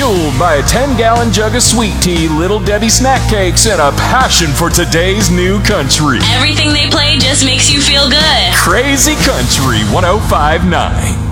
Fueled by a 10-gallon jug of sweet tea, Little Debbie snack cakes, and a passion for today's new country. Everything they play just makes you feel good. Crazy Country 105.9.